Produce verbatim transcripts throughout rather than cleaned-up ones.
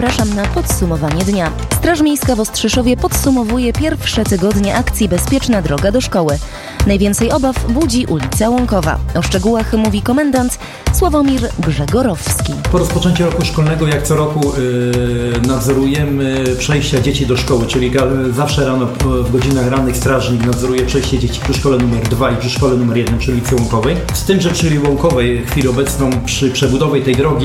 zapraszam na podsumowanie dnia. Straż Miejska w Ostrzeszowie podsumowuje pierwsze tygodnie akcji Bezpieczna droga do szkoły. Najwięcej obaw budzi ulica Łąkowa. O szczegółach mówi komendant Sławomir Grzegorowski. Po rozpoczęciu roku szkolnego, jak co roku, yy, nadzorujemy przejścia dzieci do szkoły, czyli zawsze rano w godzinach rannych strażnik nadzoruje przejście dzieci przy szkole numer dwa i przy szkole numer jeden przy ulicy Łąkowej. Z tym, że przy Łąkowej w chwili obecną przy przebudowie tej drogi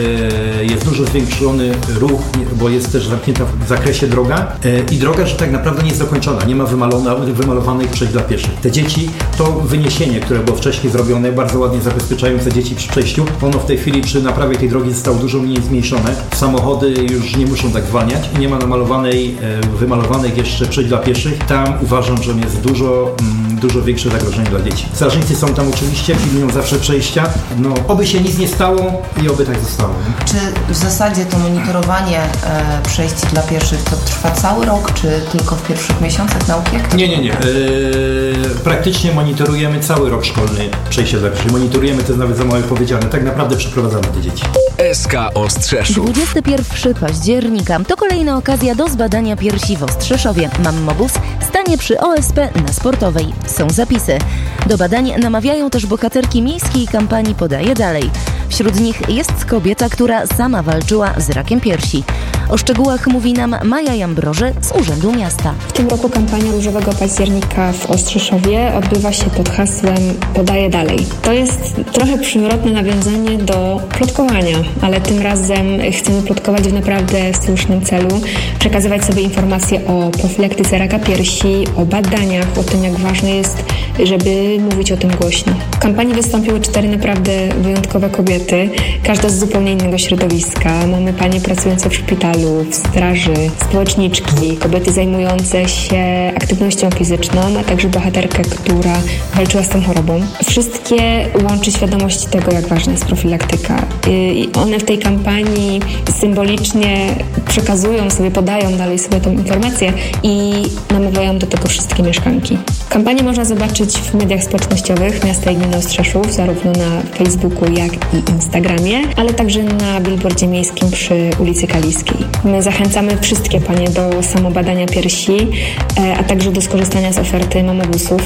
yy, jest dużo zwiększony ruch, bo jest też zamknięta w zakresie droga yy, i droga, że tak naprawdę nie jest dokończona, nie ma wymalowanych przejść dla pieszych. Te dzieci, to wyniesienie, które było wcześniej zrobione, bardzo ładnie zabezpieczające dzieci przy przejściu, ono w tej chwili przy naprawie tej drogi zostało dużo mniej zmniejszone. Samochody już nie muszą tak zwalniać i nie ma namalowanej, wymalowanych jeszcze przejść dla pieszych. Tam uważam, że jest dużo, dużo większe zagrożenie dla dzieci. Strażnicy są tam oczywiście, pilnują zawsze przejścia. No, oby się nic nie stało i oby tak zostało. Nie? Czy w zasadzie to monitorowanie e, przejść dla pieszych to trwa cały rok, czy tylko w pierwszych miesiącach nauki? Nie, nie, nie. Yy, praktycznie monitorujemy cały rok szkolny przejście dla pieszych. Monitorujemy, to jest nawet za mało powiedziane. Tak naprawdę przeprowadzamy te dzieci. S K Ostrzeszów. dwudziestego pierwszego października to kolejna okazja do zbadania piersi w Ostrzeszowie. Mammobus stanie przy O S P na Sportowej. Są zapisy. Do badań namawiają też bohaterki miejskiej kampanii Podaję Dalej. Wśród nich jest kobieta, która sama walczyła z rakiem piersi. O szczegółach mówi nam Maja Jambroży z Urzędu Miasta. W tym roku kampania Różowego Października w Ostrzeszowie odbywa się pod hasłem Podaję Dalej. To jest trochę przewrotne nawiązanie do plotkowania, ale tym razem chcemy plotkować w naprawdę słusznym celu, przekazywać sobie informacje o profilaktyce raka piersi, o badaniach, o tym, jak ważne jest, żeby mówić o tym głośno. W kampanii wystąpiły cztery naprawdę wyjątkowe kobiety, każda z zupełnie innego środowiska. Mamy panie pracujące w szpitalu, w straży, społeczniczki, kobiety zajmujące się aktywnością fizyczną, a także bohaterkę, która walczyła z tą chorobą. Wszystkie łączy świadomość tego, jak ważna jest profilaktyka. I one w tej kampanii symbolicznie przekazują sobie, podają dalej sobie tę informację i namawiają do tego wszystkie mieszkanki. Kampanię można zobaczyć w mediach społecznościowych Miasta i Gminy Ostrzeszów, zarówno na Facebooku, jak i Instagramie, ale także na billboardzie miejskim przy ulicy Kaliskiej. My zachęcamy wszystkie panie do samobadania piersi, a także do skorzystania z oferty mamobusów.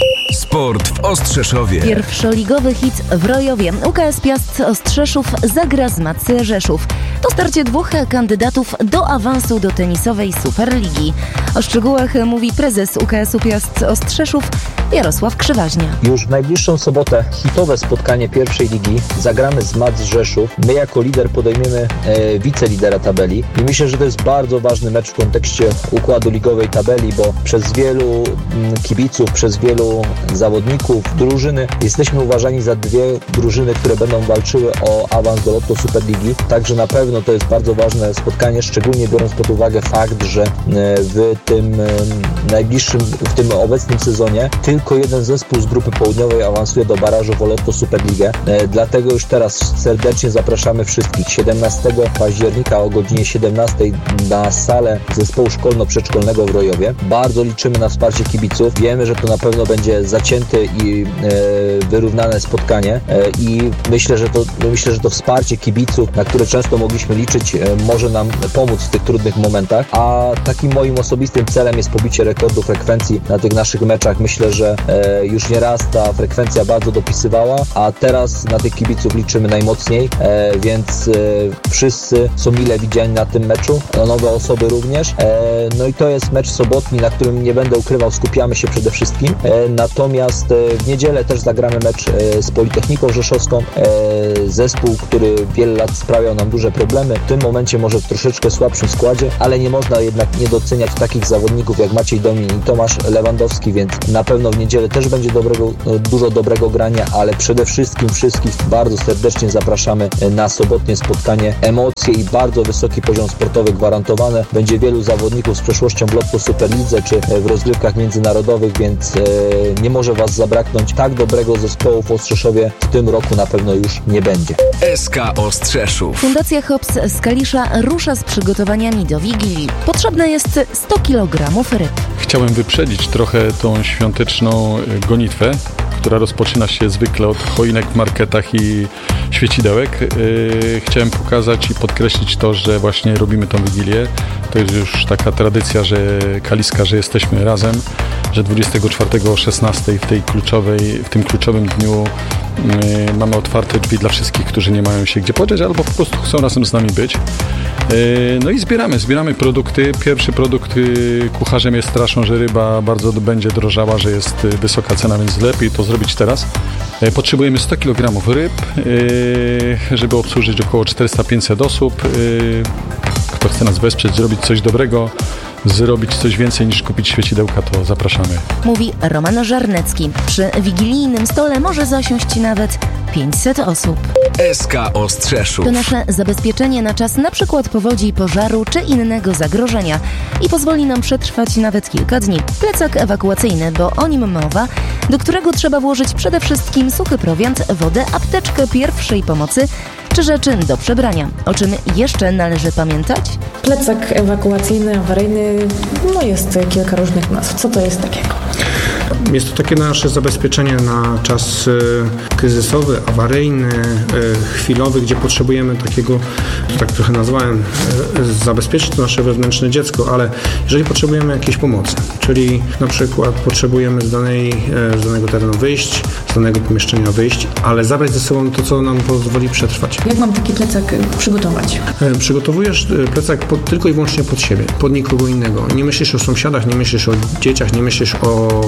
Sport w Ostrzeszowie. Pierwszoligowy hit w Rojowie. U K S Piast Ostrzeszów zagra z Macy Rzeszów. To starcie dwóch kandydatów do awansu do tenisowej Superligi. O szczegółach mówi prezes U K S-u Piast Ostrzeszów Jarosław Krzywaźnia. Już w najbliższą sobotę hitowe spotkanie pierwszej ligi zagramy z Mac Rzeszów. My jako lider podejmiemy e, wicelidera tabeli i myślę, że to jest bardzo ważny mecz w kontekście układu ligowej tabeli, bo przez wielu m, kibiców, przez wielu zawodników drużyny jesteśmy uważani za dwie drużyny, które będą walczyły o awans do Lotto Superligi. Także na pewno to jest bardzo ważne spotkanie, szczególnie biorąc pod uwagę fakt, że w tym najbliższym, w tym obecnym sezonie tylko jeden zespół z grupy południowej awansuje do barażu o Lotto Superligę. Dlatego już teraz serdecznie zapraszamy wszystkich siedemnastego października o godzinie siedemnastej na salę zespołu szkolno-przedszkolnego w Rojowie. Bardzo liczymy na wsparcie kibiców. Wiemy, że to na pewno będzie zacięte i e, wyrównane spotkanie e, i myślę, że to myślę, że to wsparcie kibiców, na które często mogliśmy liczyć, e, może nam pomóc w tych trudnych momentach, a takim moim osobistym celem jest pobicie rekordu frekwencji na tych naszych meczach. Myślę, że e, już nieraz ta frekwencja bardzo dopisywała, a teraz na tych kibiców liczymy najmocniej, e, więc e, wszyscy są mile widziani na tym meczu, a nowe osoby również. E, no i to jest mecz sobotni, na którym nie będę ukrywał, skupiamy się przede wszystkim. E, natomiast e, w niedzielę też zagramy mecz e, z Politechniką Rzeszowską, e, zespół, który wiele lat sprawiał nam duże problemy. W tym momencie może w troszeczkę słabszym składzie, ale nie można jednak nie doceniać takich zawodników jak Maciej Domin i Tomasz Lewandowski, więc na pewno w niedzielę też będzie dobrego, dużo dobrego grania, ale przede wszystkim wszystkich bardzo serdecznie zapraszamy na sobotnie spotkanie. Emocje i bardzo wysoki poziom sportowy gwarantowane. Będzie wielu zawodników z przeszłością w Lotto Superlidze czy w rozgrywkach międzynarodowych, więc nie może Was zabraknąć. Tak dobrego zespołu w Ostrzeszowie w tym roku na pewno już nie będzie. S K Ostrzeszów. Fundacja Hops z Kalisza rusza z przygotowaniami do Wigilii. Potrzebne jest sto kilogramów ryb. Chciałem wyprzedzić trochę tą świąteczną gonitwę, która rozpoczyna się zwykle od choinek w marketach i świecidełek, yy, chciałem pokazać i podkreślić to, że właśnie robimy tą Wigilię. To jest już taka tradycja, że kaliska, że jesteśmy razem, że dwudziestego czwartego o szesnastej w tej kluczowej, w tym kluczowym dniu yy, mamy otwarte drzwi dla wszystkich, którzy nie mają się gdzie podziać albo po prostu chcą razem z nami być. Yy, no i zbieramy, zbieramy produkty. Pierwszy produkt yy, kucharze mnie straszą, że ryba bardzo będzie drożała, że jest yy, wysoka cena, więc lepiej to zrobić teraz. Yy, potrzebujemy sto kilogramów ryb, yy, żeby obsłużyć około czterysta pięćset osób. Yy, kto chce nas wesprzeć, zrobić coś dobrego, zrobić coś więcej niż kupić świecidełka, to zapraszamy. Mówi Roman Żarnecki. Przy wigilijnym stole może zasiąść nawet pięćset osób. S K Ostrzeszów. To nasze zabezpieczenie na czas na przykład powodzi, pożaru czy innego zagrożenia i pozwoli nam przetrwać nawet kilka dni. Plecak ewakuacyjny, bo o nim mowa, do którego trzeba włożyć przede wszystkim suchy prowiant, wodę, apteczkę pierwszej pomocy czy rzeczy do przebrania. O czym jeszcze należy pamiętać? Plecak ewakuacyjny, awaryjny, no jest kilka różnych nazw. Co to jest takiego? Jest to takie nasze zabezpieczenie na czas y, kryzysowy, awaryjny, y, chwilowy, gdzie potrzebujemy takiego, to tak trochę nazwałem, y, zabezpieczyć to nasze wewnętrzne dziecko, ale jeżeli potrzebujemy jakiejś pomocy, czyli na przykład potrzebujemy z, danej, y, z danego terenu wyjść, z danego pomieszczenia wyjść, ale zabrać ze sobą to, co nam pozwoli przetrwać. Jak mam taki plecak przygotować? Y, przygotowujesz plecak pod, tylko i wyłącznie pod siebie, pod nikogo innego. Nie myślisz o sąsiadach, nie myślisz o dzieciach, nie myślisz o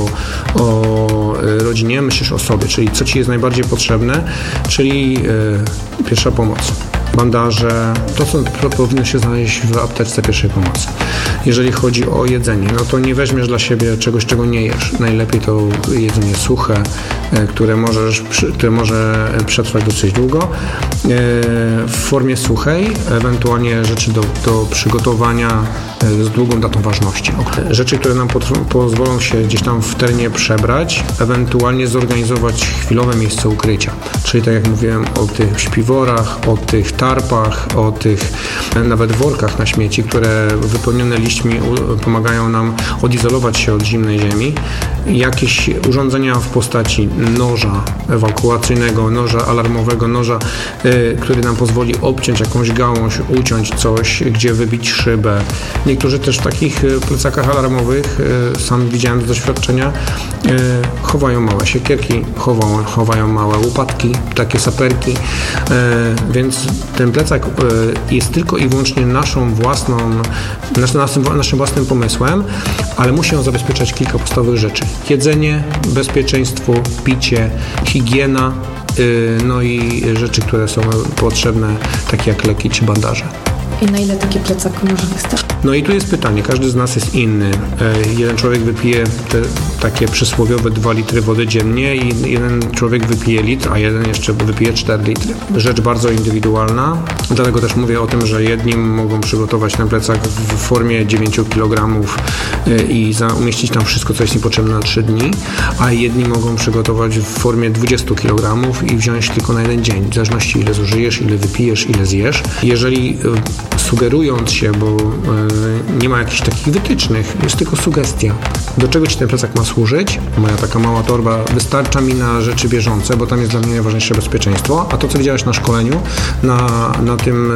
o rodzinie, myślisz o sobie, czyli co Ci jest najbardziej potrzebne, czyli y, pierwsza pomoc. Bandaże, to co powinno się znaleźć w apteczce pierwszej pomocy. Jeżeli chodzi o jedzenie, no to nie weźmiesz dla siebie czegoś, czego nie jesz. Najlepiej to jedzenie suche, które, możesz, które może przetrwać dosyć długo. W formie suchej, ewentualnie rzeczy do, do przygotowania z długą datą ważności. Rzeczy, które nam pozwolą się gdzieś tam w terenie przebrać, ewentualnie zorganizować chwilowe miejsce ukrycia. Czyli tak jak mówiłem o tych śpiworach, o tych tarpach, o tych nawet workach na śmieci, które wypełnione liśćmi pomagają nam odizolować się od zimnej ziemi. Jakieś urządzenia w postaci noża ewakuacyjnego, noża alarmowego, noża, y, który nam pozwoli obciąć jakąś gałąź, uciąć coś, gdzie wybić szybę. Niektórzy też w takich plecakach alarmowych, y, sam widziałem z doświadczenia, y, chowają małe siekierki, chowają, chowają małe łopatki, takie saperki, y, więc ten plecak y, jest tylko i wyłącznie naszą własną, naszym, naszym własnym pomysłem, ale musi on zabezpieczać kilka podstawowych rzeczy. Jedzenie, bezpieczeństwo, picie, higiena, y, no i rzeczy, które są potrzebne, takie jak leki czy bandaże. I na ile taki plecak może wystarczyć? No i tu jest pytanie, każdy z nas jest inny. Jeden człowiek wypije te takie przysłowiowe dwa litry wody dziennie i jeden człowiek wypije litr, a jeden jeszcze wypije cztery litry. Rzecz bardzo indywidualna, dlatego też mówię o tym, że jedni mogą przygotować ten plecak w formie dziewięć kilogramów i umieścić tam wszystko, co jest im potrzebne na trzy dni, a jedni mogą przygotować w formie dwadzieścia kilogramów i wziąć tylko na jeden dzień, w zależności ile zużyjesz, ile wypijesz, ile zjesz. Jeżeli sugerując się, bo nie ma jakichś takich wytycznych, jest tylko sugestia, do czego Ci ten plecak ma służyć. Moja taka mała torba wystarcza mi na rzeczy bieżące, bo tam jest dla mnie najważniejsze bezpieczeństwo, a to, co widziałeś na szkoleniu, na, na, tym,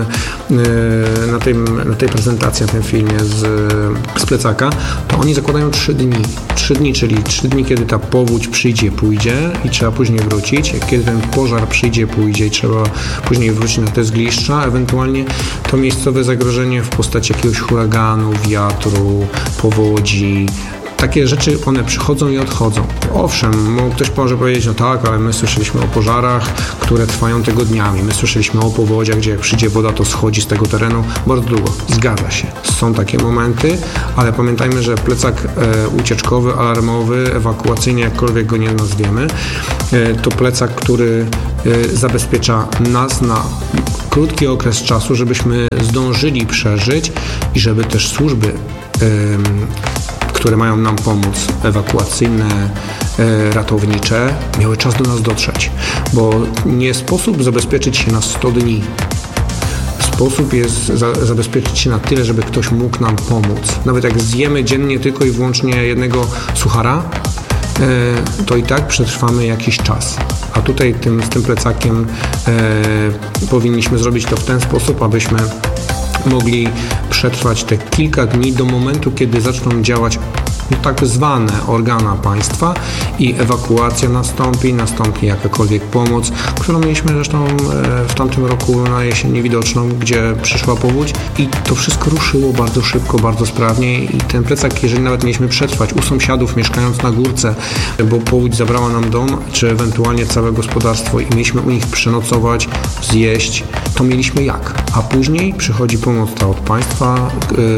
na, tym, na tej prezentacji, na tym filmie z, z plecaka, to oni zakładają trzy dni. trzy dni, czyli trzy dni, kiedy ta powódź przyjdzie, pójdzie i trzeba później wrócić, kiedy ten pożar przyjdzie, pójdzie i trzeba później wrócić na te zgliszcza, ewentualnie to miejscowe zagrożenie w postaci jakiegoś huraganu, wiatru, powodzi. Takie rzeczy, one przychodzą i odchodzą. Owszem, ktoś może powiedzieć, no tak, ale my słyszeliśmy o pożarach, które trwają tygodniami. My słyszeliśmy o powodziach, gdzie jak przyjdzie woda, to schodzi z tego terenu bardzo długo. Zgadza się. Są takie momenty, ale pamiętajmy, że plecak e, ucieczkowy, alarmowy, ewakuacyjny, jakkolwiek go nie nazwiemy, e, to plecak, który e, zabezpiecza nas na krótki okres czasu, żebyśmy zdążyli przeżyć i żeby też służby e, które mają nam pomóc, ewakuacyjne, e, ratownicze, miały czas do nas dotrzeć, bo nie sposób zabezpieczyć się na sto dni. Sposób jest za, zabezpieczyć się na tyle, żeby ktoś mógł nam pomóc. Nawet jak zjemy dziennie tylko i wyłącznie jednego suchara, to i tak przetrwamy jakiś czas. A tutaj tym, z tym plecakiem e, powinniśmy zrobić to w ten sposób, abyśmy mogli przetrwać te kilka dni do momentu, kiedy zaczną działać tak zwane organa państwa i ewakuacja nastąpi, nastąpi jakakolwiek pomoc, którą mieliśmy zresztą w tamtym roku na jesień widoczną, gdzie przyszła powódź i to wszystko ruszyło bardzo szybko, bardzo sprawnie i ten plecak, jeżeli nawet mieliśmy przetrwać u sąsiadów mieszkając na górce, bo powódź zabrała nam dom, czy ewentualnie całe gospodarstwo i mieliśmy u nich przenocować, zjeść, to mieliśmy jak. A później przychodzi pomoc ta od państwa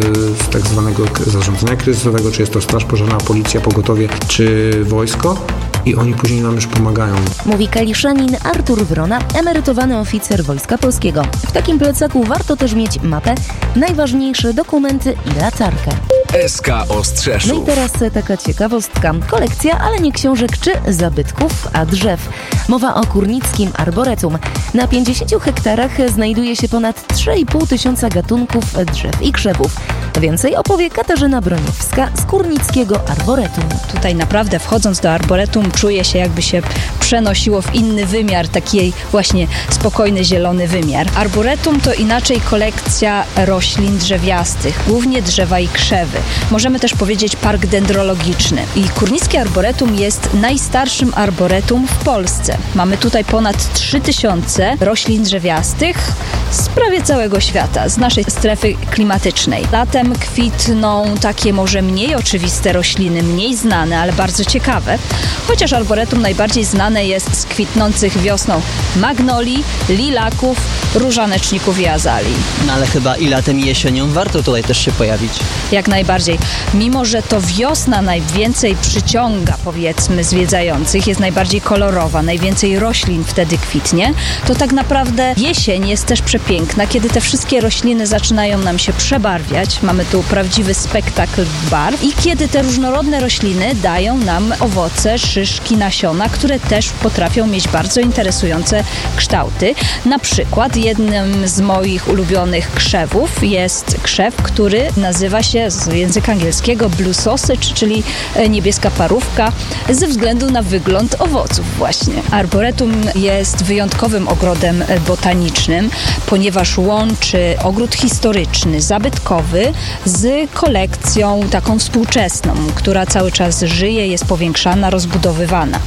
z tak zwanego zarządzania kryzysowego, czy jest to straż pożarna, policja, pogotowie, czy wojsko i oni później nam już pomagają. Mówi kaliszanin Artur Wrona, emerytowany oficer Wojska Polskiego. W takim plecaku warto też mieć mapę, najważniejsze dokumenty i latarkę. S K Ostrzeszów. No i teraz taka ciekawostka. Kolekcja, ale nie książek czy zabytków, a drzew. Mowa o kurnickim arboretum. Na pięćdziesięciu hektarach znajduje się ponad trzy i pół tysiąca gatunków drzew i krzewów. Więcej opowie Katarzyna Broniewska z Kurnickiego Arboretum. Tutaj naprawdę wchodząc do arboretum czuję się, jakby się przenosiło w inny wymiar, taki właśnie spokojny, zielony wymiar. Arboretum to inaczej kolekcja roślin drzewiastych, głównie drzewa i krzewy. Możemy też powiedzieć park dendrologiczny. I Kurnickie Arboretum jest najstarszym arboretum w Polsce. Mamy tutaj ponad trzy tysiące roślin drzewiastych z prawie całego świata, z naszej strefy klimatycznej. Latem kwitną takie może mniej oczywiste rośliny, mniej znane, ale bardzo ciekawe. Chociaż arboretum najbardziej znane jest z kwitnących wiosną magnolii, lilaków, różaneczników i azalii. No ale chyba i latem i jesienią warto tutaj też się pojawić. Jak najbardziej. Mimo że to wiosna najwięcej przyciąga, powiedzmy, zwiedzających, jest najbardziej kolorowa, najwięcej roślin wtedy kwitnie, to tak naprawdę jesień jest też przepiękna, kiedy te wszystkie rośliny zaczynają nam się przebarwiać. Mamy tu prawdziwy spektakl barw i kiedy te różnorodne rośliny dają nam owoce, szyszki, nasiona, które też potrafią mieć bardzo interesujące kształty. Na przykład jednym z moich ulubionych krzewów jest krzew, który nazywa się z języka angielskiego blue sausage, czyli niebieska parówka, ze względu na wygląd owoców właśnie. Arboretum jest wyjątkowym ogrodem botanicznym, ponieważ łączy ogród historyczny, zabytkowy z kolekcją taką współczesną, która cały czas żyje, jest powiększana, rozbudowywana.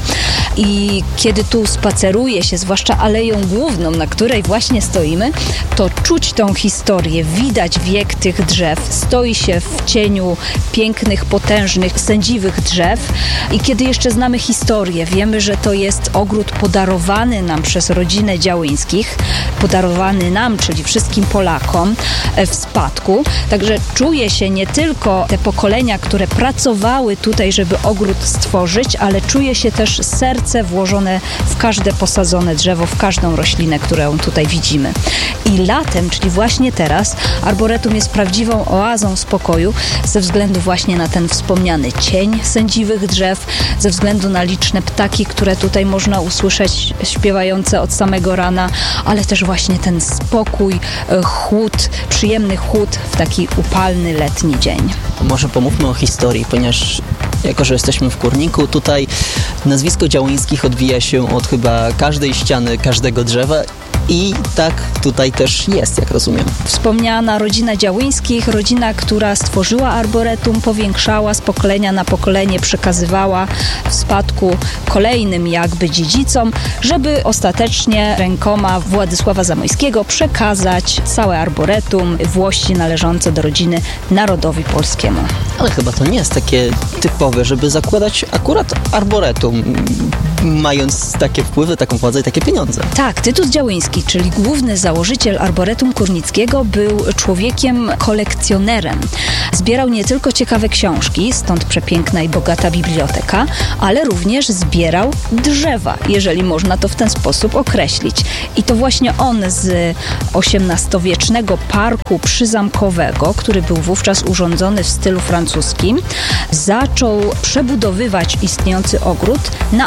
I kiedy tu spaceruje się, zwłaszcza aleją główną, na której właśnie stoimy, to czuć tą historię, widać wiek tych drzew, stoi się w cieniu pięknych, potężnych, sędziwych drzew i kiedy jeszcze znamy historię, wiemy, że to jest ogród podarowany nam przez rodzinę Działyńskich, podarowany nam, czyli wszystkim Polakom w spadku, także czuje się nie tylko te pokolenia, które pracowały tutaj, żeby ogród stworzyć, ale czuje się też serce włożone w każde posadzone drzewo, w każdą roślinę, którą tutaj widzimy. I latem, czyli właśnie teraz, arboretum jest prawdziwą oazą spokoju ze względu właśnie na ten wspomniany cień sędziwych drzew, ze względu na liczne ptaki, które tutaj można usłyszeć śpiewające od samego rana, ale też właśnie ten spokój, chłód, przyjemny chłód w taki upalny letni dzień. Może pomówmy o historii, ponieważ jako że jesteśmy w Kurniku, tutaj nazwisko Działyńskich odbija się od chyba każdej ściany, każdego drzewa. I tak tutaj też jest, jak rozumiem. Wspomniana rodzina Działyńskich, rodzina, która stworzyła arboretum, powiększała, z pokolenia na pokolenie przekazywała w spadku kolejnym jakby dziedzicom, żeby ostatecznie rękoma Władysława Zamoyskiego przekazać całe arboretum, włości należące do rodziny narodowi polskiemu. Ale chyba to nie jest takie typowe, żeby zakładać akurat arboretum, mając takie wpływy, taką władzę i takie pieniądze. Tak, Tytus Działyński, czyli główny założyciel Arboretum Kurnickiego, był człowiekiem kolekcjonerem. Zbierał nie tylko ciekawe książki, stąd przepiękna i bogata biblioteka, ale również zbierał drzewa, jeżeli można to w ten sposób określić. I to właśnie on z osiemnastowiecznego parku przyzamkowego, który był wówczas urządzony w stylu francuskim, zaczął przebudowywać istniejący ogród na arboretum.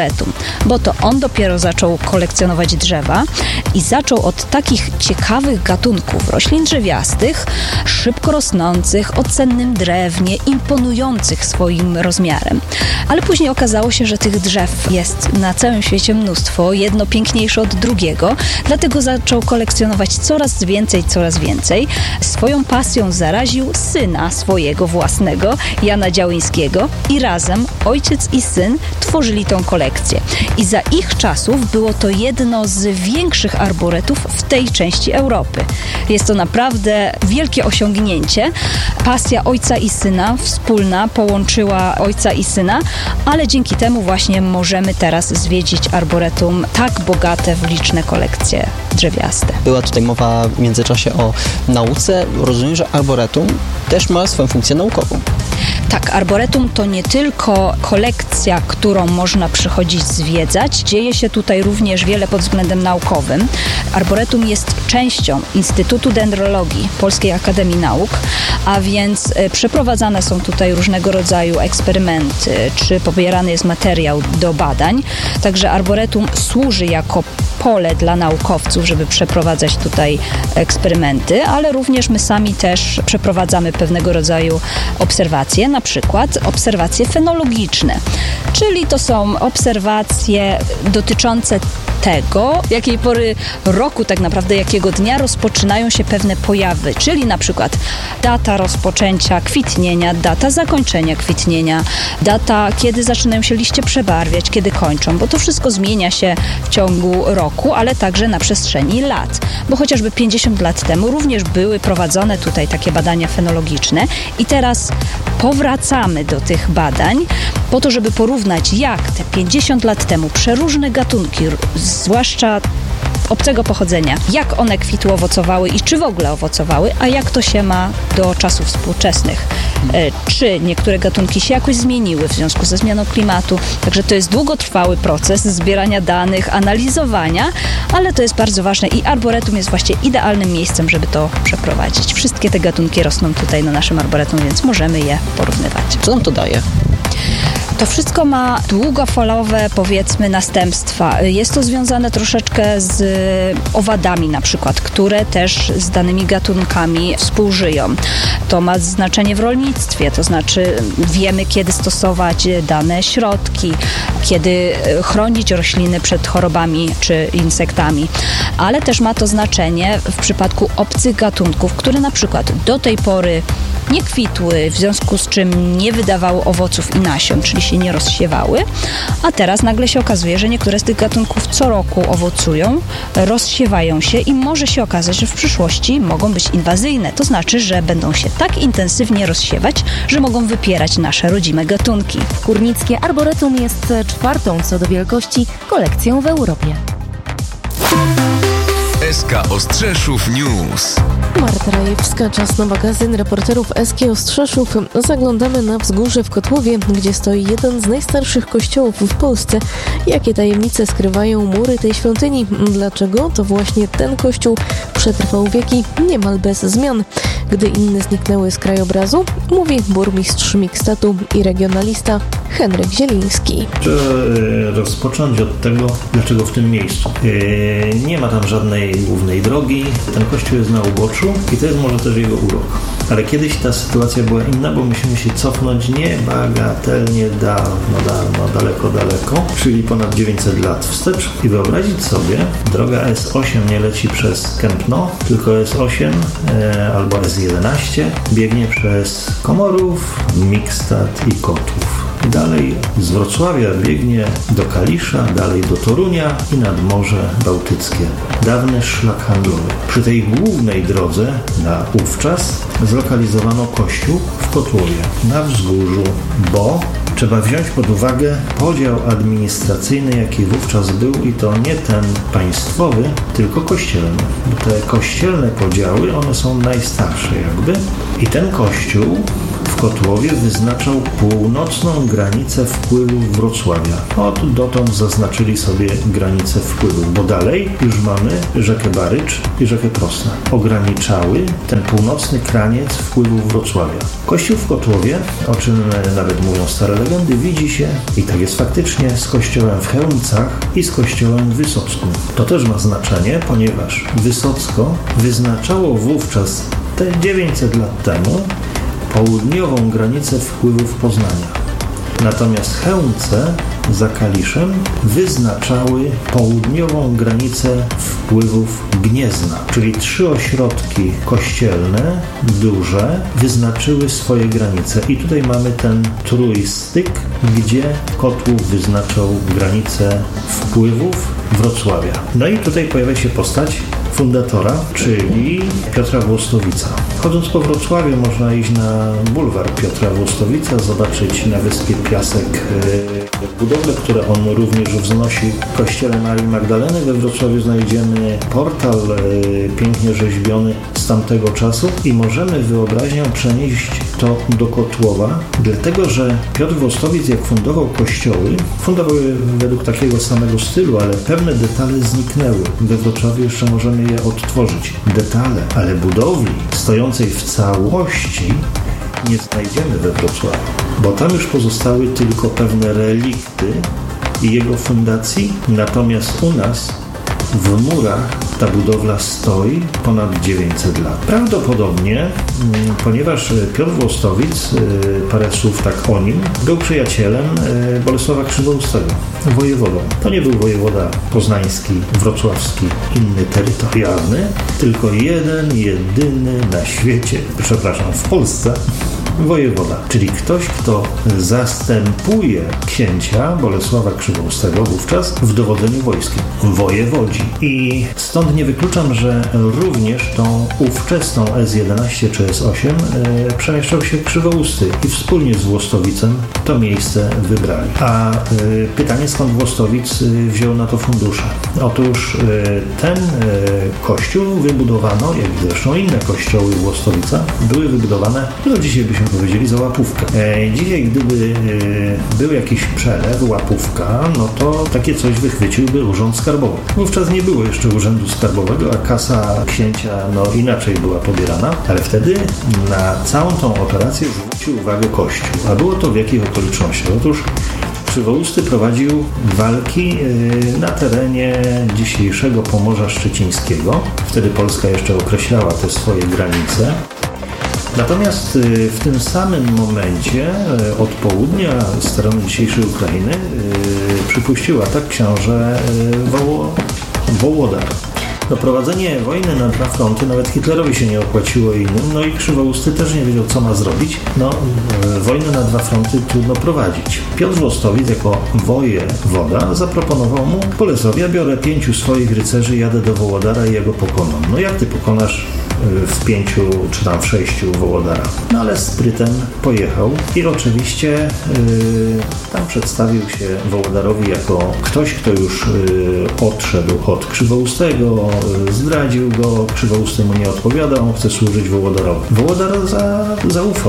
arboretum, bo to on dopiero zaczął kolekcjonować drzewa i zaczął od takich ciekawych gatunków roślin drzewiastych, szybko rosnących, o cennym drewnie, imponujących swoim rozmiarem. Ale później okazało się, że tych drzew jest na całym świecie mnóstwo, jedno piękniejsze od drugiego, dlatego zaczął kolekcjonować coraz więcej, coraz więcej. Swoją pasją zaraził syna swojego własnego, Jana Działyńskiego, i razem ojciec i syn tworzyli tą kolekcję. I za ich czasów było to jedno z większych arboretów w tej części Europy. Jest to naprawdę wielkie osiągnięcie. Pasja ojca i syna wspólna połączyła ojca i syna, ale dzięki temu właśnie możemy teraz zwiedzić arboretum tak bogate w liczne kolekcje drzewiaste. Była tutaj mowa w międzyczasie o nauce. Rozumiem, że arboretum też ma swoją funkcję naukową. Tak, arboretum to nie tylko kolekcja, którą można przychodzić zwiedzać. Dzieje się tutaj również wiele pod względem naukowym. Arboretum jest częścią Instytutu Dendrologii Polskiej Akademii Nauk, a więc przeprowadzane są tutaj różnego rodzaju eksperymenty, czy pobierany jest materiał do badań. Także arboretum służy jako pole dla naukowców, żeby przeprowadzać tutaj eksperymenty, ale również my sami też przeprowadzamy pewnego rodzaju obserwacje, na przykład obserwacje fenologiczne, czyli to są obserwacje dotyczące tego, jakiej pory roku, tak naprawdę jakiego dnia rozpoczynają się pewne pojawy, czyli na przykład data rozpoczęcia kwitnienia, data zakończenia kwitnienia, data, kiedy zaczynają się liście przebarwiać, kiedy kończą, bo to wszystko zmienia się w ciągu roku, ale także na przestrzeni lat, bo chociażby pięćdziesiąt lat temu również były prowadzone tutaj takie badania fenologiczne i teraz powracamy do tych badań po to, żeby porównać, jak te pięćdziesiąt lat temu przeróżne gatunki, zwłaszcza obcego pochodzenia, jak one kwitły, owocowały i czy w ogóle owocowały, a jak to się ma do czasów współczesnych. E, czy niektóre gatunki się jakoś zmieniły w związku ze zmianą klimatu. Także to jest długotrwały proces zbierania danych, analizowania, ale to jest bardzo ważne i arboretum jest właśnie idealnym miejscem, żeby to przeprowadzić. Wszystkie te gatunki rosną tutaj na naszym arboretum, więc możemy je porównywać. Co nam to daje? To wszystko ma długofalowe, powiedzmy, następstwa. Jest to związane troszeczkę z owadami na przykład, które też z danymi gatunkami współżyją. To ma znaczenie w rolnictwie, to znaczy wiemy, kiedy stosować dane środki, kiedy chronić rośliny przed chorobami czy insektami, ale też ma to znaczenie w przypadku obcych gatunków, które na przykład do tej pory nie kwitły, w związku z czym nie wydawały owoców i nasion, czyli się nie rozsiewały, a teraz nagle się okazuje, że niektóre z tych gatunków co roku owocują, rozsiewają się i może się okazać, że w przyszłości mogą być inwazyjne. To znaczy, że będą się tak intensywnie rozsiewać, że mogą wypierać nasze rodzime gatunki. Górnickie Arboretum jest czwartą co do wielkości kolekcją w Europie. S K Ostrzeszów News. Marta Rajewska, czas na magazyn reporterów S K Ostrzeszów. Zaglądamy na wzgórze w Kotłowie, gdzie stoi jeden z najstarszych kościołów w Polsce. Jakie tajemnice skrywają mury tej świątyni? Dlaczego to właśnie ten kościół przetrwał wieki niemal bez zmian? Gdy inne zniknęły z krajobrazu, mówi burmistrz Mikstatu i regionalista Henryk Zieliński. Trzeba rozpocząć od tego, dlaczego w tym miejscu. Nie ma tam żadnej głównej drogi, ten kościół jest na uboczu i to jest może też jego urok. Ale kiedyś ta sytuacja była inna, bo musimy się cofnąć niebagatelnie dawno, dawno, daleko, daleko, czyli ponad dziewięćset lat wstecz i wyobrazić sobie, droga S osiem nie leci przez Kępno, tylko S osiem e, albo S jedenaście biegnie przez Komorów, Mikstat i Kotłów. Dalej z Wrocławia biegnie do Kalisza, dalej do Torunia i nad Morze Bałtyckie. Dawny szlak handlowy. Przy tej głównej drodze na ówczas zlokalizowano kościół w Kotłowie, na wzgórzu, bo trzeba wziąć pod uwagę podział administracyjny, jaki wówczas był i to nie ten państwowy, tylko kościelny. Bo te kościelne podziały, one są najstarsze jakby i ten kościół w Kotłowie wyznaczał północną granicę wpływów Wrocławia. Od dotąd zaznaczyli sobie granicę wpływów, bo dalej już mamy rzekę Barycz i rzekę Prosnę. Ograniczały ten północny kraniec wpływów Wrocławia. Kościół w Kotłowie, o czym nawet mówią stare legendy, widzi się, i tak jest faktycznie, z kościołem w Chełmcach i z kościołem w Wysocku. To też ma znaczenie, ponieważ Wysocko wyznaczało wówczas te dziewięćset lat temu południową granicę wpływów Poznania. Natomiast Chełmce za Kaliszem wyznaczały południową granicę wpływów Gniezna, czyli trzy ośrodki kościelne, duże, wyznaczyły swoje granice. I tutaj mamy ten trójstyk, gdzie Kotłów wyznaczał granicę wpływów Wrocławia. No i tutaj pojawia się postać fundatora, czyli Piotra Włostowica. Chodząc po Wrocławiu można iść na bulwar Piotra Włostowica, zobaczyć na wyspie Piasek budowlę, które on również wznosi. W kościele Marii Magdaleny we Wrocławiu znajdziemy portal pięknie rzeźbiony z tamtego czasu i możemy wyobraźnią przenieść to do Kotłowa, dlatego że Piotr Włostowic, jak fundował kościoły, fundował je według takiego samego stylu, ale pewne detale zniknęły. We Wrocławiu jeszcze możemy je odtworzyć. Detale, ale budowli stojącej w całości nie znajdziemy we Wrocławiu, bo tam już pozostały tylko pewne relikty i jego fundacji, natomiast u nas w murach ta budowla stoi ponad dziewięćset lat. Prawdopodobnie, ponieważ Piotr Włostowic, parę słów tak o nim, był przyjacielem Bolesława Krzywoustego, wojewodą. To nie był wojewoda poznański, wrocławski, inny terytorialny, tylko jeden, jedyny na świecie, przepraszam, w Polsce, wojewoda, czyli ktoś, kto zastępuje księcia Bolesława Krzywoustego wówczas w dowodzeniu wojskiem, wojewodzi. I stąd nie wykluczam, że również tą ówczesną S jedenaście czy S osiem e, przemieszczał się Krzywousty i wspólnie z Włostowicem to miejsce wybrali. A e, pytanie, skąd Włostowic e, wziął na to fundusze? Otóż e, ten e, kościół wybudowano, jak zresztą inne kościoły Włostowica, były wybudowane, no dzisiaj byśmy powiedzieli, za łapówkę. E, dzisiaj, gdyby e, był jakiś przelew, łapówka, no to takie coś wychwyciłby Urząd Skarbowy. Wówczas nie było jeszcze Urzędu Skarbowego, a kasa księcia no inaczej była pobierana, ale wtedy na całą tą operację zwrócił uwagę Kościół. A było to w jakich okolicznościach? Otóż Krzywousty prowadził walki na terenie dzisiejszego Pomorza Szczecińskiego. Wtedy Polska jeszcze określała te swoje granice. Natomiast w tym samym momencie od południa strony dzisiejszej Ukrainy przypuścił atak książę Woło, Wołodar. No, prowadzenie wojny na dwa fronty nawet Hitlerowi się nie opłaciło innym, no i Krzywousty też nie wiedział, co ma zrobić. No, wojnę na dwa fronty trudno prowadzić. Piotr Włostowic jako wojewoda zaproponował mu: Bolesław, ja biorę pięciu swoich rycerzy, jadę do Wołodara i ja go pokonam. No jak ty pokonasz w pięciu czy tam w sześciu Wołodara? No ale sprytem pojechał i oczywiście yy, tam przedstawił się Wołodarowi jako ktoś, kto już yy, odszedł od Krzywoustego, yy, zdradził go, Krzywousty mu nie odpowiada, on chce służyć Wołodarowi. Wołodar za, zaufał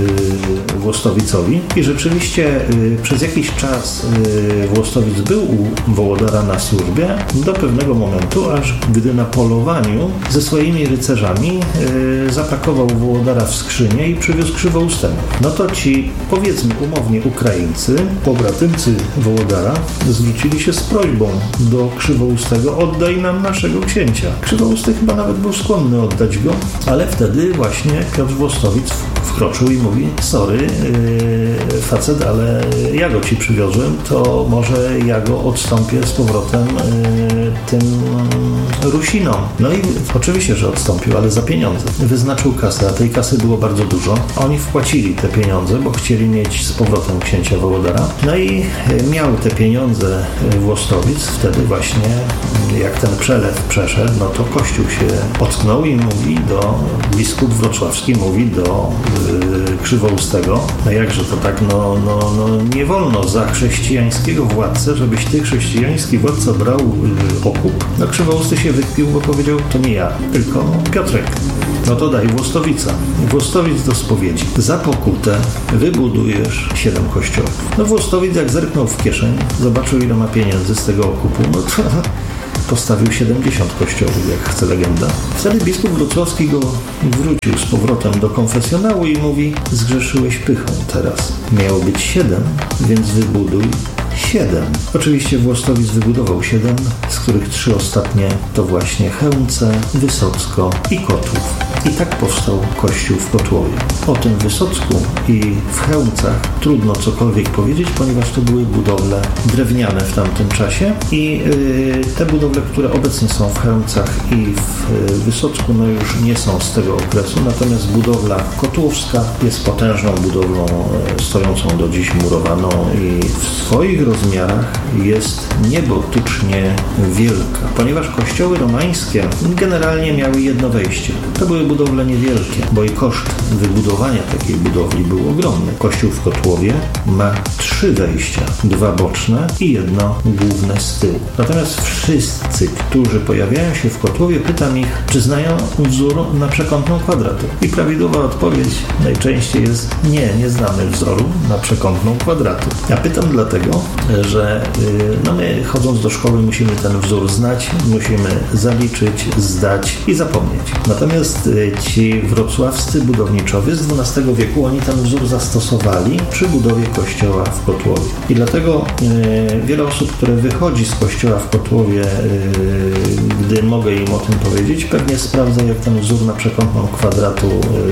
yy, Włostowicowi i rzeczywiście yy, przez jakiś czas yy, Włostowic był u Wołodara na służbie do pewnego momentu, aż gdy na polowaniu ze swoimi rycerzami Yy, zapakował Wołodara w skrzynię i przywiózł Krzywoustemu. No to ci, powiedzmy umownie, Ukraińcy, pobratymcy Wołodara, zwrócili się z prośbą do Krzywoustego: oddaj nam naszego księcia. Krzywousty chyba nawet był skłonny oddać go, ale wtedy właśnie Piotr Włostowic wkroczył i mówi: sorry, yy, facet, ale ja go ci przywiozłem, to może ja go odstąpię z powrotem yy, tym yy, Rusinom. No i oczywiście, że odstąpił, ale za pieniądze. Wyznaczył kasę, a tej kasy było bardzo dużo. Oni wpłacili te pieniądze, bo chcieli mieć z powrotem księcia Wołodara. No i miał te pieniądze Włostowic. Wtedy właśnie, jak ten przelew przeszedł, no to Kościół się ocknął i mówi do, biskup wrocławski mówi do yy, Krzywoustego. No jakże to tak, no, no, no nie wolno za chrześcijańskiego władcę, żebyś ty, chrześcijański władca, brał yy, okup. No Krzywousty się wykpił, bo powiedział, to nie ja, tylko Piotrek. No to daj Włostowica. Włostowic do spowiedzi. Za pokutę wybudujesz siedem kościołów. No Włostowic jak zerknął w kieszeń, zobaczył ile ma pieniędzy z tego okupu, no to postawił siedemdziesiąt kościołów, jak chce legenda. Wtedy biskup wrocławski go wrócił z powrotem do konfesjonału i mówi, zgrzeszyłeś pychą teraz. Miało być siedem, więc wybuduj siedem. Oczywiście Włostowic wybudował siedem, z których trzy ostatnie to właśnie Chełmce, Wysocko i Kotłów. I tak powstał kościół w Kotłowie. O tym Wysocku i w Chełmcach trudno cokolwiek powiedzieć, ponieważ to były budowle drewniane w tamtym czasie i yy, te budowle, które obecnie są w Chełmcach i w yy, Wysocku, no już nie są z tego okresu, natomiast budowla kotłowska jest potężną budowlą yy, stojącą do dziś, murowaną i w swoich rozmiarach jest niebotycznie wielka, ponieważ kościoły romańskie generalnie miały jedno wejście. To były budowle niewielkie, bo i koszt wybudowania takiej budowli był ogromny. Kościół w Kotłowie ma trzy wejścia, dwa boczne i jedno główne z tyłu. Natomiast wszyscy, którzy pojawiają się w Kotłowie, pytam ich, czy znają wzór na przekątną kwadratu. I prawidłowa odpowiedź najczęściej jest nie, nie znamy wzoru na przekątną kwadratu. Ja pytam dlatego, że yy, no my chodząc do szkoły musimy ten wzór znać, musimy zaliczyć, zdać i zapomnieć. Natomiast yy, ci wrocławscy budowniczowie z dwunastego wieku, oni ten wzór zastosowali przy budowie kościoła w Kotłowie. I dlatego yy, wiele osób, które wychodzi z kościoła w Kotłowie, yy, gdy mogę im o tym powiedzieć, pewnie sprawdza, jak ten wzór na przekątną kwadratu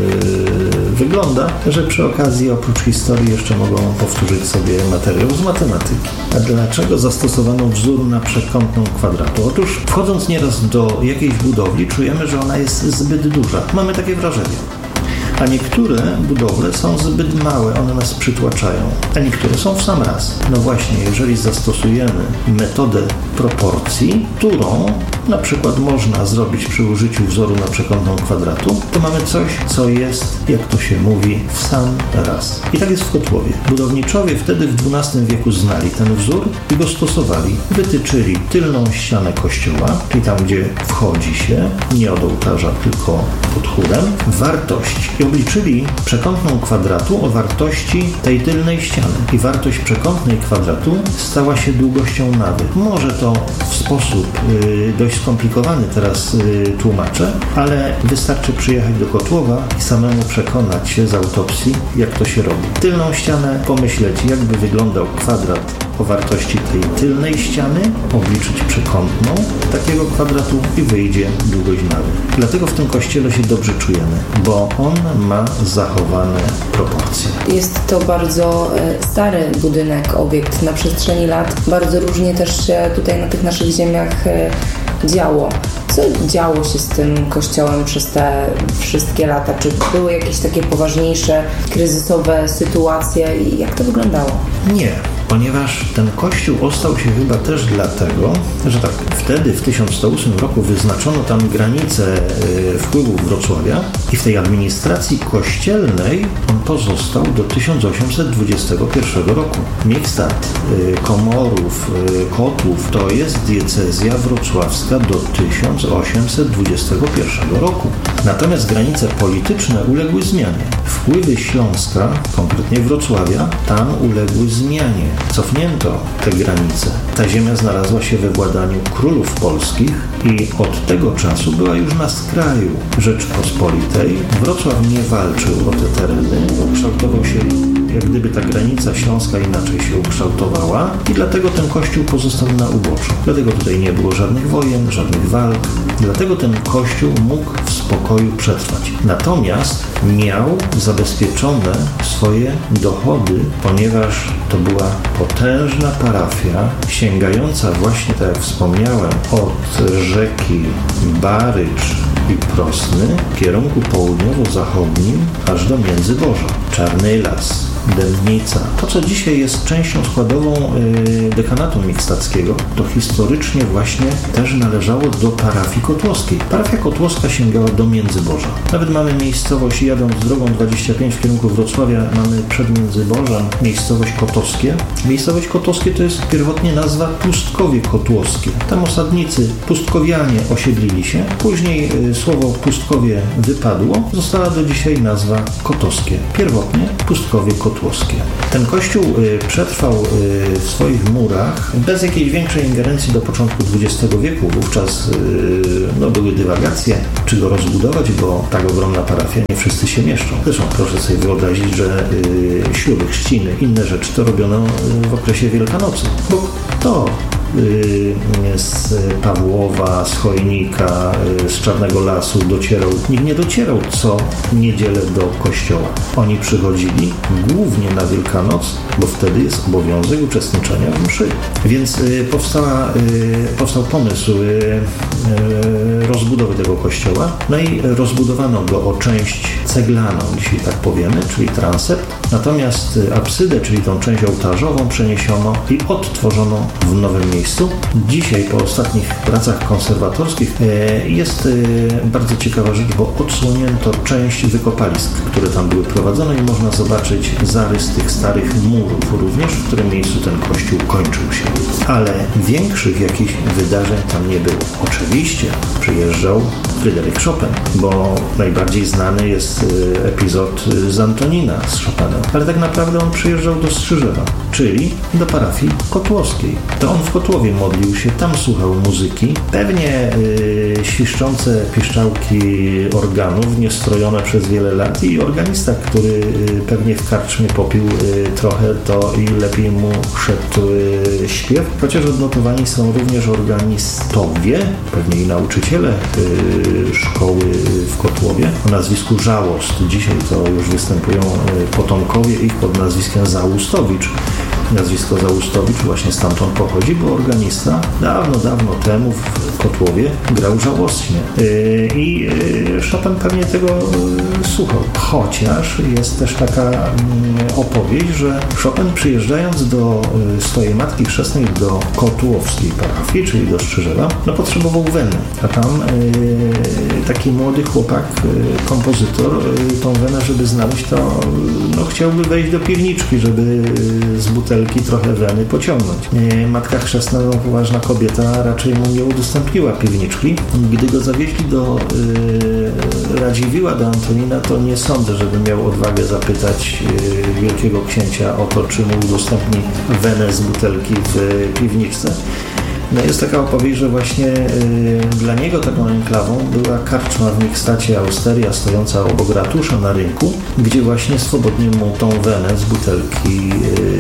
yy, wygląda, że przy okazji oprócz historii jeszcze mogą powtórzyć sobie materiał z matematyki. A dlaczego zastosowano wzór na przekątną kwadratu? Otóż wchodząc nieraz do jakiejś budowli, czujemy, że ona jest zbyt duża. Mamy takie wrażenie. A niektóre budowle są zbyt małe, one nas przytłaczają, a niektóre są w sam raz. No właśnie, jeżeli zastosujemy metodę proporcji, którą na przykład można zrobić przy użyciu wzoru na przekątną kwadratu, to mamy coś, co jest, jak to się mówi, w sam raz. I tak jest w Kotłowie. Budowniczowie wtedy w dwunastym wieku znali ten wzór i go stosowali. Wytyczyli tylną ścianę kościoła, czyli tam, gdzie wchodzi się, nie od ołtarza, tylko pod chórem, wartość. I obliczyli przekątną kwadratu o wartości tej tylnej ściany. I wartość przekątnej kwadratu stała się długością nawy. Może to w sposób yy, dość skomplikowany teraz yy, tłumaczę, ale wystarczy przyjechać do Kotłowa i samemu przekonać się z autopsji, jak to się robi. Tylną ścianę pomyśleć, jakby wyglądał kwadrat o wartości tej tylnej ściany, obliczyć przekątną takiego kwadratu i wyjdzie długość nawy. Dlatego w tym kościele się dobrze czujemy, bo on ma zachowane proporcje. Jest to bardzo stary budynek, obiekt. Na przestrzeni lat bardzo różnie też się tutaj na tych naszych ziemiach działo. Co działo się z tym kościołem przez te wszystkie lata? Czy były jakieś takie poważniejsze, kryzysowe sytuacje i jak to wyglądało? Nie, ponieważ ten kościół ostał się chyba też dlatego, że tak wtedy w tysiąc sto ósmym roku wyznaczono tam granicę y, wpływów Wrocławia i w tej administracji kościelnej on pozostał do tysiąc osiemset dwudziestego pierwszego roku. Mikstadt, y, Komorów, y, Kotłów to jest diecezja wrocławska do tysiąc osiemset dwudziestego pierwszego roku. Natomiast granice polityczne uległy zmianie. Wpływy Śląska, konkretnie Wrocławia, tam uległy zmianie. Cofnięto te granice. Ta ziemia znalazła się we władaniu królów polskich i od tego czasu była już na skraju Rzeczpospolitej. Wrocław nie walczył o te tereny, ukształtował się, jak gdyby ta granica śląska inaczej się ukształtowała i dlatego ten kościół pozostał na uboczu. Dlatego tutaj nie było żadnych wojen, żadnych walk. Dlatego ten kościół mógł w spokoju przetrwać. Natomiast miał zabezpieczone swoje dochody, ponieważ to była potężna parafia, sięgająca właśnie, tak jak wspomniałem, od rzeki Barycz i Prosny w kierunku południowo-zachodnim aż do Międzyborza. Czarny Las, Dębnica. To, co dzisiaj jest częścią składową yy, dekanatu mikstackiego, to historycznie właśnie też należało do parafii kotłowskiej. Parafia kotłowska sięgała do Międzyborza. Nawet mamy miejscowość, jadąc drogą dwadzieścia pięć w kierunku Wrocławia, mamy przed Międzyborzem miejscowość Kotowskie. Miejscowość Kotowskie to jest pierwotnie nazwa Pustkowie Kotłowskie. Tam osadnicy, pustkowianie osiedlili się. Później y, słowo Pustkowie wypadło. Została do dzisiaj nazwa Kotowskie. Pierwotnie Pustkowie Kotłowskie. Ten kościół y, przetrwał y, w swoich murach bez jakiejś większej ingerencji do początku dwudziestego wieku. Wówczas y, no, były dywagacje, czy go rozbudować, bo tak ogromna parafia, nie wszyscy się mieszczą. Zresztą proszę sobie wyobrazić, że y, śluby, chrzciny, inne rzeczy to robiono y, w okresie Wielkanocy. Bo to z Pawłowa, z Chojnika, z Czarnego Lasu docierał. Nikt nie docierał co niedzielę do kościoła. Oni przychodzili głównie na Wielkanoc, bo wtedy jest obowiązek uczestniczenia w mszy. Więc powstała, powstał pomysł rozbudowy tego kościoła. No i rozbudowano go o część ceglaną, dzisiaj tak powiemy, czyli transept. Natomiast absydę, czyli tą część ołtarzową, przeniesiono i odtworzono w nowym miejscu. Dzisiaj po ostatnich pracach konserwatorskich jest bardzo ciekawa rzecz, bo odsłonięto część wykopalisk, które tam były prowadzone i można zobaczyć zarys tych starych murów również, w którym miejscu ten kościół kończył się. Ale większych jakichś wydarzeń tam nie było. Oczywiście przyjeżdżał Fryderyk Chopin, bo najbardziej znany jest epizod z Antonina z Chopinem, ale tak naprawdę on przyjeżdżał do Strzyżewa, czyli do parafii kotłowskiej. To on w Kotłowie modlił się, tam słuchał muzyki. Pewnie yy, świszczące piszczałki organów, niestrojone przez wiele lat, i organista, który yy, pewnie w karczmie popił yy, trochę, to i lepiej mu szedł yy, śpiew. Chociaż odnotowani są również organistowie, pewnie i nauczyciele yy, szkoły w Kotłowie o nazwisku Żałost. Dzisiaj to już występują yy, potomkowie ich pod nazwiskiem Załustowicz. Nazwisko Załustowicz właśnie stamtąd pochodzi, bo organista dawno, dawno temu w Kotłowie grał żałosnie. Yy, I yy, Chopin pewnie tego yy, słuchał. Chociaż jest też taka yy, opowieść, że Chopin przyjeżdżając do yy, swojej matki chrzestnej do kotłowskiej parafii, czyli do Strzyżewa, no potrzebował weny. A tam yy, taki młody chłopak, yy, kompozytor, yy, tą wenę, żeby znaleźć, to yy, no, chciałby wejść do piwniczki, żeby yy, z butelki trochę weny pociągnąć. Matka chrzestna, no, poważna kobieta, raczej mu nie udostępniła piwniczki. Gdy go zawieźli do yy, Radziwiłła, do Antonina, to nie sądzę, żeby miał odwagę zapytać yy, wielkiego księcia o to, czy mu udostępni wenę z butelki w piwniczce. No jest taka opowieść, że właśnie y, dla niego taką enklawą była karczma w Mikstacie Austeria, stojąca obok ratusza na rynku, gdzie właśnie swobodnie mu tą wenę z butelki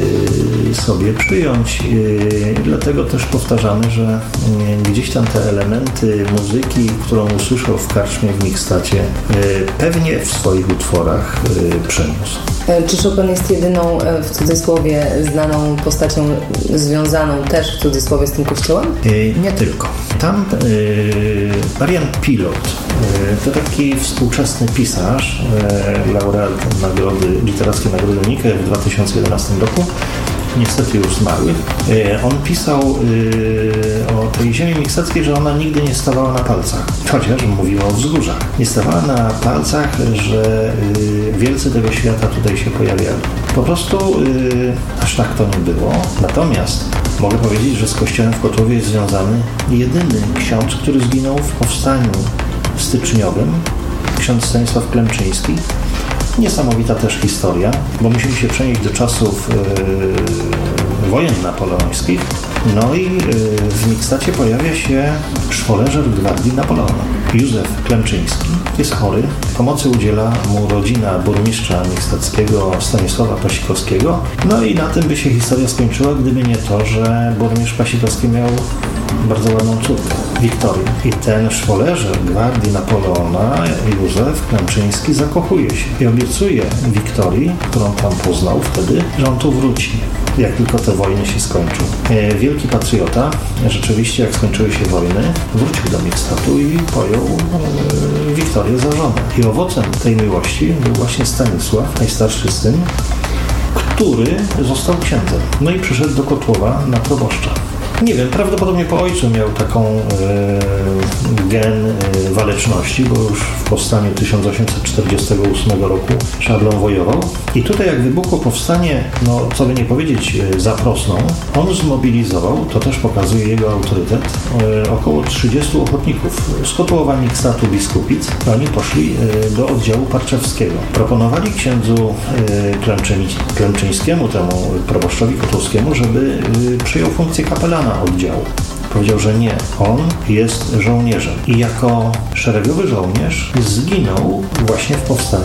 y, sobie przyjąć. Y, dlatego też powtarzamy, że y, gdzieś tam te elementy muzyki, którą usłyszał w karczmie w Mikstacie, y, pewnie w swoich utworach y, przeniósł. Czy Chopin jest jedyną, w cudzysłowie, znaną postacią związaną też w cudzysłowie z tym kościołem? Nie tylko. Tam yy, Marian Pilot yy, to taki współczesny pisarz, yy, laureat nagrody, literackiej nagrody Nike w dwa tysiące jedenastym roku. Niestety już zmarły. On pisał yy, o tej ziemi miksackiej, że ona nigdy nie stawała na palcach. Chociaż mówiła o wzgórzach. Nie stawała na palcach, że yy, wielcy tego świata tutaj się pojawiali. Po prostu yy, aż tak to nie było. Natomiast mogę powiedzieć, że z kościołem w Kotłowie jest związany jedyny ksiądz, który zginął w powstaniu styczniowym. Ksiądz Stanisław Klemczyński. Niesamowita też historia, bo musimy się przenieść do czasów yy, wojen napoleońskich. No i yy, w Mikstacie pojawia się szwoleżer Gwardii Napoleona. Józef Klemczyński jest chory. Pomocy udziela mu rodzina burmistrza mikstackiego Stanisława Pasikowskiego. No i na tym by się historia skończyła, gdyby nie to, że burmistrz Pasikowski miał bardzo ładną córkę, Wiktorię. I ten szwoleżer Gwardii Napoleona, Józef Klemczyński, zakochuje się i obiecuje Wiktorii, którą tam poznał wtedy, że on tu wróci, jak tylko te wojny się skończą. Wielki patriota, rzeczywiście jak skończyły się wojny, wrócił do Mikstatu i pojął Wiktorię za żonę. I owocem tej miłości był właśnie Stanisław, najstarszy syn, który został księdzem. No i przyszedł do Kotłowa na proboszcza. Nie wiem, prawdopodobnie po ojcu miał taką e, gen e, waleczności, bo już w powstaniu tysiąc osiemset czterdziestego ósmego roku szablą wojował. I tutaj jak wybuchło powstanie, no co by nie powiedzieć, e, za Prosną, on zmobilizował, to też pokazuje jego autorytet, e, około trzydziestu ochotników z Kotłowa, Mikstatu, Biskupic. Oni poszli e, do oddziału parczewskiego. Proponowali księdzu e, Klemczyń, Klemczyńskiemu, temu proboszczowi kotłowskiemu, żeby e, przyjął funkcję kapelana oddziału. Powiedział, że nie, on jest żołnierzem i jako szeregowy żołnierz zginął właśnie w powstaniu